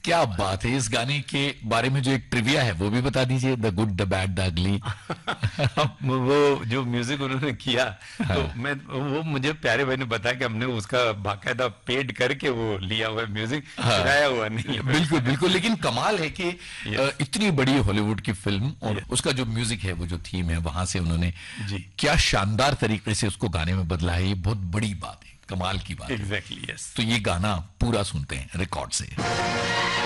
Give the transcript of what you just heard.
क्या बात है। इस गाने के बारे में जो एक ट्रिविया है वो भी बता दीजिए, the good the bad the ugly. अब वो जो म्यूजिक उन्होंने किया, तो हाँ, मैं वो मुझे प्यारे भाई ने बताया कि हमने उसका बाकायदा पेड करके वो लिया हुआ है, म्यूजिक हाँ, चुराया हुआ नहीं है। बिल्कुल बिल्कुल। लेकिन कमाल है कि यस, इतनी बड़ी हॉलीवुड की फिल्म और यस, उसका जो म्यूजिक है, वो जो थीम है, वहां से उन्होंने जी, क्या शानदार तरीके से उसको गाने में बदला है। ये बहुत बड़ी बात है, कमाल की बात है। Exactly, yes. तो ये गाना पूरा सुनते हैं रिकॉर्ड से।